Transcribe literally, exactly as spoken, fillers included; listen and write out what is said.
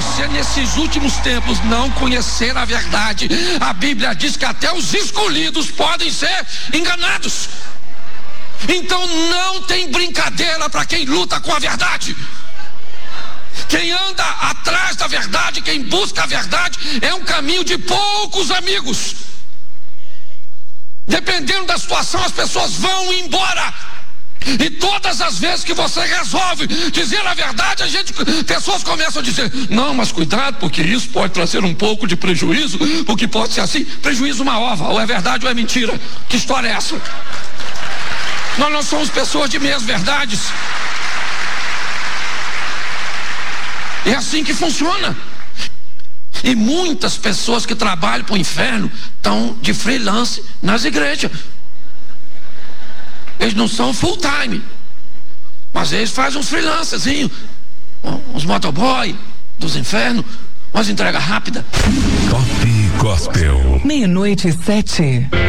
você nesses últimos tempos não conhecer a verdade, a Bíblia diz que até os escolhidos podem ser enganados. Então não tem brincadeira para quem luta com a verdade. Quem anda atrás da verdade, quem busca a verdade, é um caminho de poucos amigos. Dependendo da situação, as pessoas vão embora. E todas as vezes que você resolve dizer a verdade, a gente, pessoas começam a dizer: não, mas cuidado, porque isso pode trazer um pouco de prejuízo, porque pode ser assim. Prejuízo uma ova, ou é verdade ou é mentira. Que história é essa? Nós não somos pessoas de meias verdades. É assim que funciona. E muitas pessoas que trabalham para o inferno estão de freelance nas igrejas. Eles não são full time, mas eles fazem uns freelancezinhos, uns motoboy dos infernos, umas entregas rápidas. Top Gospel. Meia-noite e sete.